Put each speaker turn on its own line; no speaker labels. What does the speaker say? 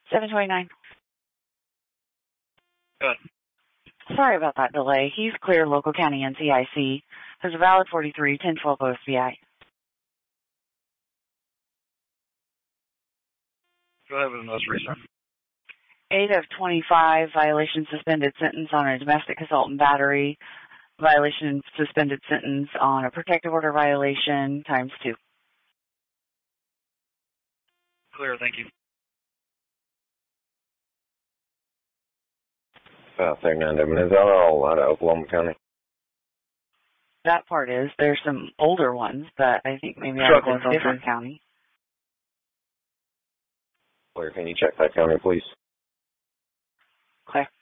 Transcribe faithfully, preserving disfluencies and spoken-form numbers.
seven twenty-nine.
Good.
Sorry about that delay. He's clear, local county N C I C. There's a valid forty-three, ten twelve O S B I.
Go ahead with the most recent.
eight of twenty-five, violation suspended sentence on a domestic assault and battery. Violation suspended sentence on a protective order violation times two.
Clear, thank you.
Uh, thirty-nine, is that all out of Oklahoma County?
That part is. There's some older ones, but I think maybe I was in a different county.
Where can you check that county, please?
Clear.